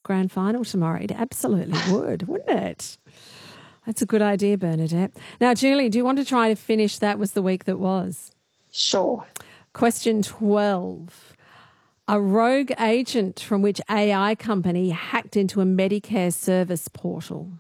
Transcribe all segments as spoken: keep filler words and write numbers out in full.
grand final tomorrow. It absolutely would, wouldn't it? That's a good idea, Bernadette. Now, Julie, do you want to try to finish That Was the Week That Was? Sure. Question twelve. A rogue agent from which A I company hacked into a Medicare service portal?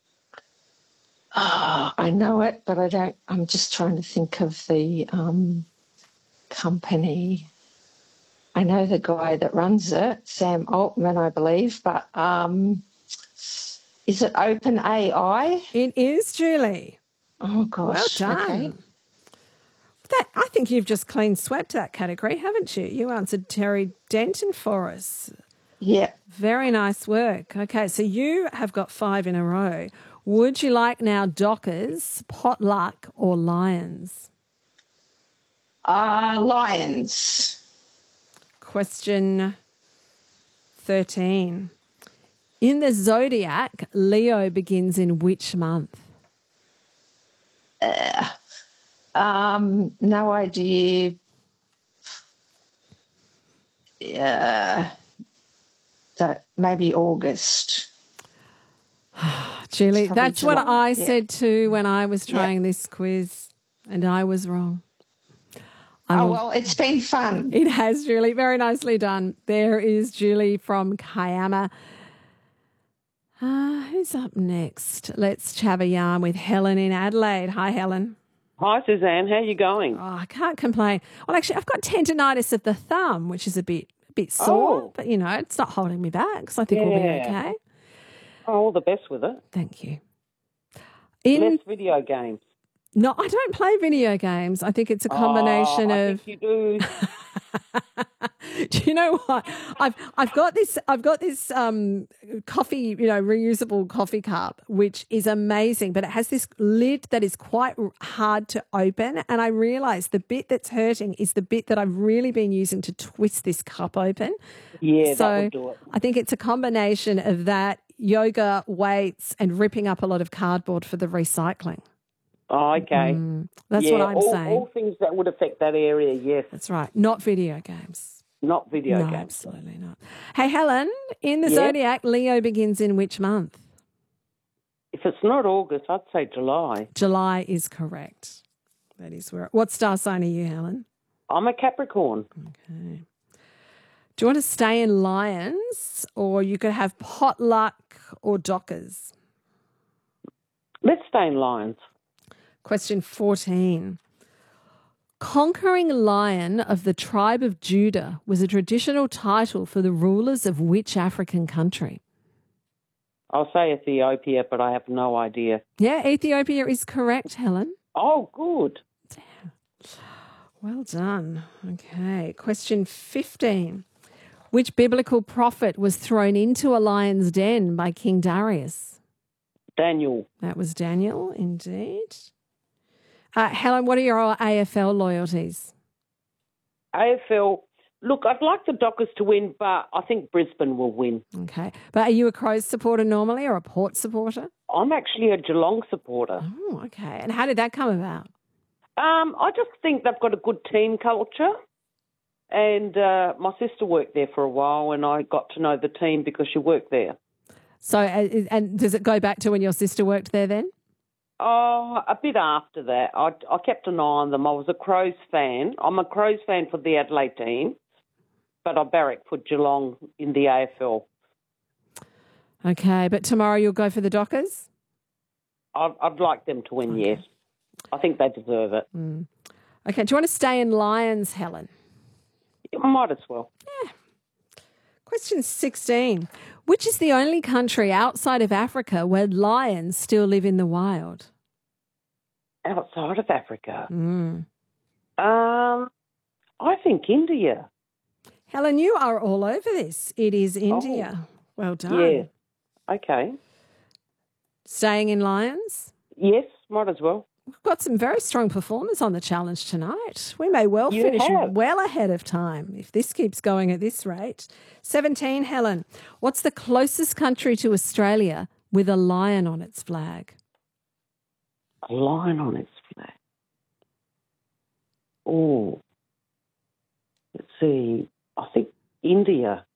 Oh, I know it, but I don't. I'm just trying to think of the um, company. I know the guy that runs it, Sam Altman, I believe, but um, is it OpenAI? It is, Julie. Oh, gosh. Well done. Okay. That, I think you've just clean swept that category, haven't you? You answered Terry Denton for us. Yeah. Very nice work. Okay, so you have got five in a row. Would you like now Dockers, Potluck or Lions? Uh, Lions. Question thirteen. In the zodiac, Leo begins in which month? Uh, um, no idea. Yeah. That maybe August. Julie, Probably that's what July. I Yeah. said too when I was trying Yeah. this quiz, and I was wrong. I Oh, will- well, it's been fun. It has, Julie. Very nicely done. There is Julie from Kiama. Uh, who's up next? Let's have a yarn with Helen in Adelaide. Hi, Helen. Hi, Suzanne. How are you going? Oh, I can't complain. Well, actually, I've got tendonitis of the thumb, which is a bit a bit sore, Oh. but, you know, it's not holding me back, so I think we'll be Yeah. okay. Oh, all the best with it. Thank you. In Less video games. No, I don't play video games. I think it's a combination oh, I of. think you do. Do you know what? I've I've got this I've got this um, coffee, you know, reusable coffee cup, which is amazing, but it has this lid that is quite hard to open, and I realise the bit that's hurting is the bit that I've really been using to twist this cup open. Yeah, so that would do it. I think it's a combination of that, yoga, weights, and ripping up a lot of cardboard for the recycling. Oh, okay. Mm, that's yeah, what I'm all, saying. all things that would affect that area, yes. That's right. Not video games. Not video no, games. absolutely not. Hey, Helen, in the Yeah? zodiac, Leo begins in which month? If it's not August, I'd say July. July is correct. That is where. What star sign are you, Helen? I'm a Capricorn. Okay. Do you want to stay in Lions, or you could have Potluck or Dockers? Let's stay in Lions. Question fourteen. Conquering Lion of the tribe of Judah was a traditional title for the rulers of which African country? I'll say Ethiopia, but I have no idea. Yeah, Ethiopia is correct, Helen. Oh, good. Well done. Okay. Question fifteen. Which biblical prophet was thrown into a lion's den by King Darius? Daniel. That was Daniel, indeed. Uh, Helen, what are your A F L loyalties? A F L. Look, I'd like the Dockers to win, but I think Brisbane will win. Okay. But are you a Crows supporter normally or a Port supporter? I'm actually a Geelong supporter. Oh, okay. And how did that come about? Um, I just think they've got a good team culture. And uh, my sister worked there for a while, and I got to know the team because she worked there. So, uh, and does it go back to when your sister worked there then? Oh, a bit after that. I, I kept an eye on them. I was a Crows fan. I'm a Crows fan for the Adelaide team, but I barrack for Geelong in the A F L. Okay, but tomorrow you'll go for the Dockers? I'd, I'd like them to win, Okay. yes. I think they deserve it. Mm. Okay, do you want to stay in Lions, Helen? Might as well. Yeah. Question sixteen. Which is the only country outside of Africa where lions still live in the wild? Outside of Africa? Mm. Um, I think India. Helen, you are all over this. It is India. Oh. Well done. Yeah. Okay. Staying in Lions? Yes, might as well. We've got some very strong performers on the challenge tonight. We may well You finish have. well ahead of time if this keeps going at this rate. seventeen, Helen. What's the closest country to Australia with a lion on its flag? A lion on its flag. Oh. Let's see. I think India.